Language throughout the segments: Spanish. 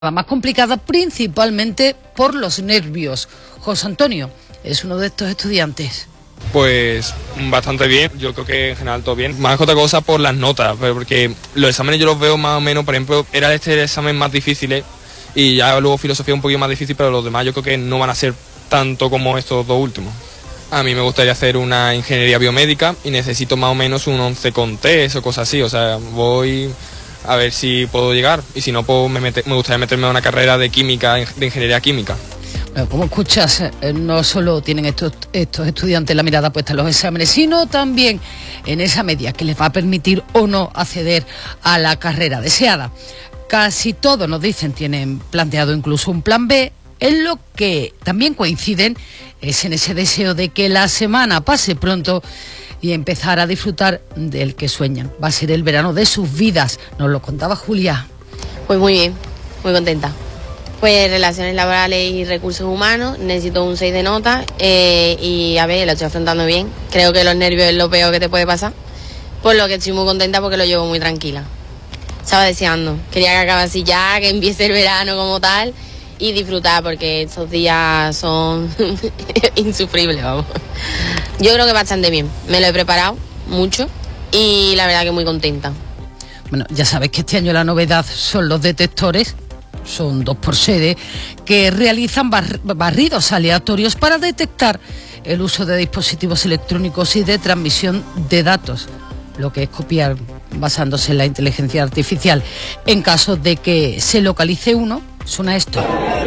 más complicada principalmente por los nervios. José Antonio es uno de estos estudiantes. Pues bastante bien, yo creo que en general todo bien. Más que otra cosa por las notas, porque los exámenes yo los veo más o menos, por ejemplo, era el examen más difícil y ya luego filosofía un poquito más difícil, pero los demás yo creo que no van a ser tanto como estos dos últimos. A mí me gustaría hacer una ingeniería biomédica y necesito más o menos un 11 con test o cosas así, o sea, voy a ver si puedo llegar y si no, pues me gustaría meterme a una carrera de química, de ingeniería química. Bueno, como escuchas, no solo tienen estos estudiantes la mirada puesta en los exámenes, sino también en esa media que les va a permitir o no acceder a la carrera deseada. Casi todos, nos dicen, tienen planteado incluso un plan B. En lo que también coinciden es en ese deseo de que la semana pase pronto y empezar a disfrutar del que sueñan. Va a ser el verano de sus vidas, nos lo contaba Julia. Pues muy bien, muy contenta. Pues relaciones laborales y recursos humanos, necesito un 6 de nota y a ver, lo estoy afrontando bien. Creo que los nervios es lo peor que te puede pasar, por lo que estoy muy contenta porque lo llevo muy tranquila. Estaba deseando, quería que acabase ya, que empiece el verano como tal y disfrutar porque estos días son insufribles, vamos. Yo creo que bastante bien, me lo he preparado mucho y la verdad que muy contenta. Bueno, ya sabes que este año la novedad son los detectores, son 2 por sede, que realizan barridos aleatorios para detectar el uso de dispositivos electrónicos y de transmisión de datos, lo que es copiar basándose en la inteligencia artificial. En caso de que se localice uno, suena esto.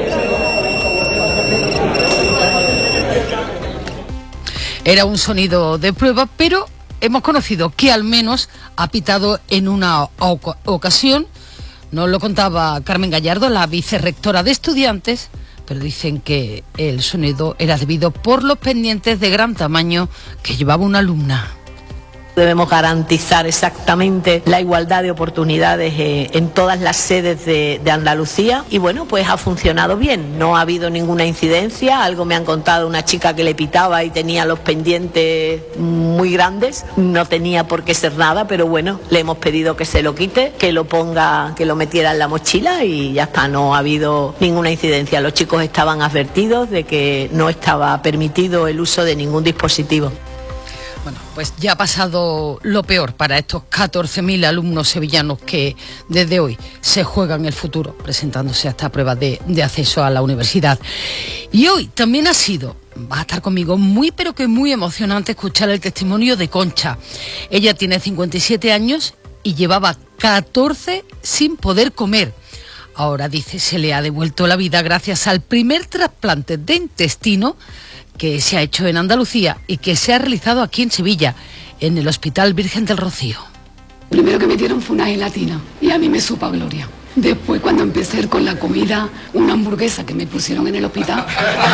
Era un sonido de prueba, pero hemos conocido que al menos ha pitado en una ocasión. Nos lo contaba Carmen Gallardo, la vicerrectora de estudiantes, pero dicen que el sonido era debido por los pendientes de gran tamaño que llevaba una alumna. Debemos garantizar exactamente la igualdad de oportunidades en todas las sedes de Andalucía y bueno, pues ha funcionado bien, no ha habido ninguna incidencia. Algo me han contado una chica que le pitaba y tenía los pendientes muy grandes, no tenía por qué ser nada, pero bueno, le hemos pedido que se lo quite, que lo ponga, que lo metiera en la mochila y ya está, no ha habido ninguna incidencia. Los chicos estaban advertidos de que no estaba permitido el uso de ningún dispositivo. Bueno, pues ya ha pasado lo peor para estos 14.000 alumnos sevillanos que desde hoy se juegan el futuro presentándose a esta prueba de acceso a la universidad. Y hoy también va a estar conmigo muy pero que muy emocionante escuchar el testimonio de Concha. Ella tiene 57 años y llevaba 14 sin poder comer. Ahora dice, se le ha devuelto la vida gracias al primer trasplante de intestino que se ha hecho en Andalucía y que se ha realizado aquí en Sevilla, en el Hospital Virgen del Rocío. Lo primero que me dieron fue una gelatina y a mí me supo a gloria. Después, cuando empecé con la comida, una hamburguesa que me pusieron en el hospital,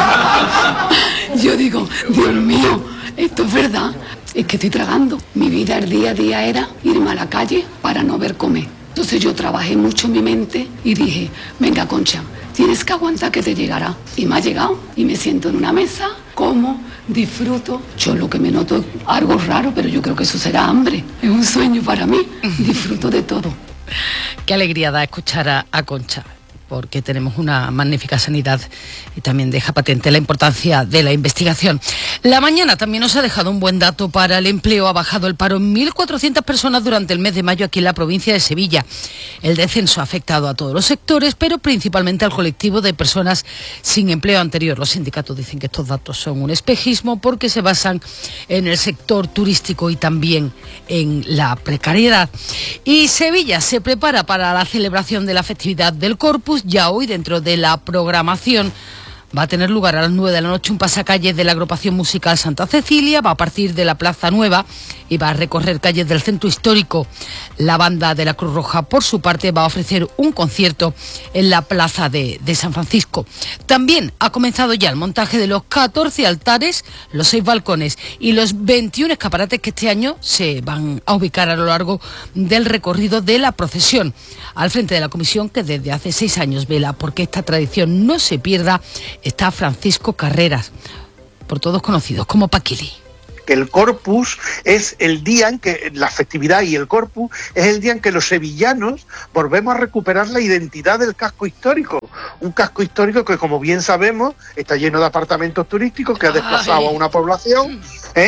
yo digo, Dios mío, esto es verdad, es que estoy tragando. Mi vida el día a día era irme a la calle para no ver comer. Entonces yo trabajé mucho en mi mente y dije, venga Concha, tienes que aguantar que te llegará. Y me ha llegado y me siento en una mesa, como, disfruto. Yo lo que me noto es algo raro, pero yo creo que eso será hambre. Es un sueño para mí, disfruto de todo. Qué alegría da escuchar a Concha, porque tenemos una magnífica sanidad y también deja patente la importancia de la investigación. La mañana también nos ha dejado un buen dato para el empleo. Ha bajado el paro en 1.400 personas durante el mes de mayo aquí en la provincia de Sevilla. El descenso ha afectado a todos los sectores, pero principalmente al colectivo de personas sin empleo anterior. Los sindicatos dicen que estos datos son un espejismo porque se basan en el sector turístico y también en la precariedad. Y Sevilla se prepara para la celebración de la festividad del Corpus. Ya hoy, dentro de la programación, va a tener lugar a las 9 de la noche un pasacalles de la agrupación musical Santa Cecilia. Va a partir de la Plaza Nueva y va a recorrer calles del centro histórico. La banda de la Cruz Roja, por su parte, va a ofrecer un concierto en la Plaza de San Francisco. También ha comenzado ya el montaje de los 14 altares, los 6 balcones y los 21 escaparates que este año se van a ubicar a lo largo del recorrido de la procesión. Al frente de la comisión, que desde hace 6 años vela porque esta tradición no se pierda, está Francisco Carreras, por todos conocidos como Paquili. que el Corpus es el día en que, la festividad y el Corpus, es el día en que los sevillanos volvemos a recuperar la identidad del casco histórico. Un casco histórico que, como bien sabemos, está lleno de apartamentos turísticos, que ha desplazado a una población,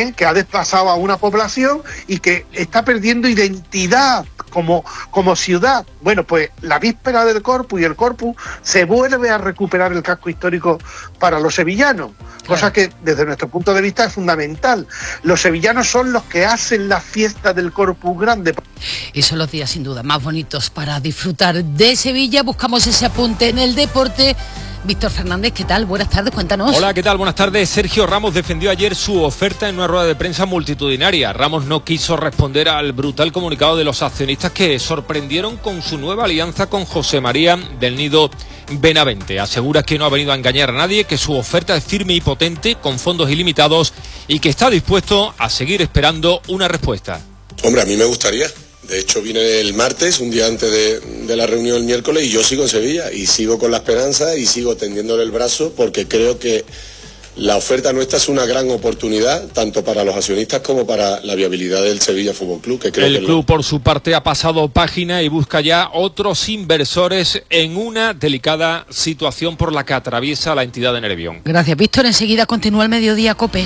y que está perdiendo identidad como ciudad. Bueno, pues la víspera del Corpus y el Corpus se vuelve a recuperar el casco histórico para los sevillanos, cosa que desde nuestro punto de vista es fundamental. Los sevillanos son los que hacen la fiesta del Corpus Grande. Y son los días sin duda más bonitos para disfrutar de Sevilla. Buscamos ese apunte en el deporte. Víctor Fernández, ¿qué tal? Buenas tardes, cuéntanos. Hola, ¿qué tal? Buenas tardes. Sergio Ramos defendió ayer su oferta en una rueda de prensa multitudinaria. Ramos no quiso responder al brutal comunicado de los accionistas que sorprendieron con su nueva alianza con José María del Nido Benavente. Asegura que no ha venido a engañar a nadie, que su oferta es firme y potente, con fondos ilimitados, y que está dispuesto a seguir esperando una respuesta. Hombre, a mí me gustaría. De hecho, vine el martes, un día antes de la reunión el miércoles, y yo sigo en Sevilla, y sigo con la esperanza, y sigo tendiéndole el brazo, porque creo que la oferta nuestra es una gran oportunidad, tanto para los accionistas como para la viabilidad del Sevilla Fútbol Club. El club, por su parte, ha pasado página y busca ya otros inversores en una delicada situación por la que atraviesa la entidad de Nervión. Gracias, Víctor. Enseguida continúa el Mediodía COPE.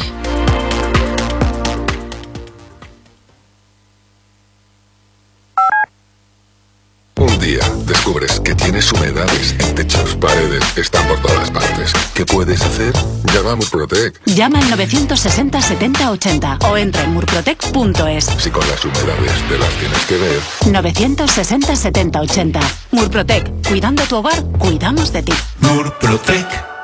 Un día descubres que tienes humedades en techos, paredes, están por todas partes. ¿Qué puedes hacer? Llama a Murprotec. Llama al 960 70 80 o entra en murprotec.es. Si con las humedades te las tienes que ver. 960 70 80. Murprotec. Cuidando tu hogar, cuidamos de ti. Murprotec.